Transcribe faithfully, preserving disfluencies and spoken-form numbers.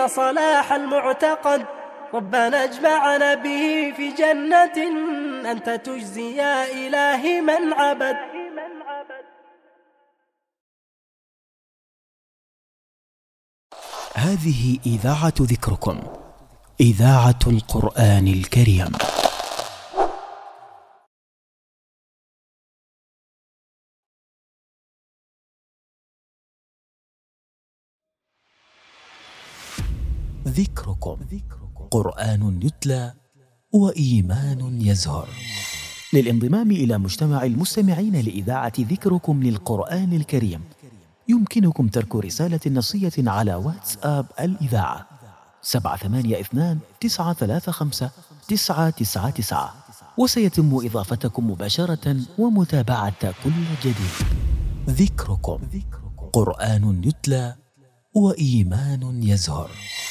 فينا صلاح المعتقد، ربنا اجمعنا به في جنة، أنت تجزي يا إلهي من عبد. هذه إذاعة ذكركم، إذاعة القرآن الكريم. ذكركم، قرآن يتلى وإيمان يزهر. للانضمام إلى مجتمع المستمعين لإذاعة ذكركم للقرآن الكريم يمكنكم ترك رسالة نصية على واتساب الإذاعة سبعة ثمانية اثنان تسعة ثلاثة خمسة تسعة تسعة تسعة، وسيتم إضافتكم مباشرة ومتابعة كل جديد. ذكركم، قرآن يتلى وإيمان يزهر.